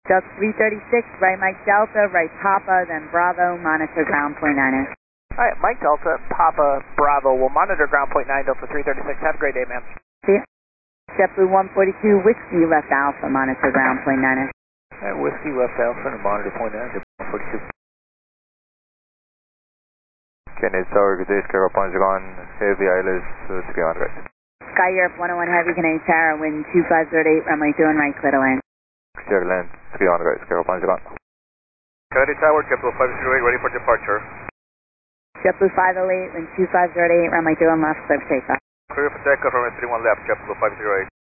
Just 336, right Mike Delta, right Papa, then Bravo, monitor ground point 9. Alright, Mike Delta, Papa, Bravo, we'll monitor ground point 9, Delta 336. Have a great day, man. See ya. JetBlue 142, Whiskey left Alpha, monitor ground point 9. Alright, Whiskey left Alpha and monitor point 9, JetBlue 142. Kennedy Tower, good day, Sky Europe 101, Heavy Islands, Sky on right. Sky Europe 101 Heavy, Canadian Tower, wind 2508, runway 2 right, clear to land. Clear land, Sky on right, Sky Europe 101. Kennedy Tower, JetBlue 508, ready for departure. JetBlue 508, wind 2508, runway 2 left, clear for takeoff. Clear for takeoff, runway 31 left, JetBlue 508.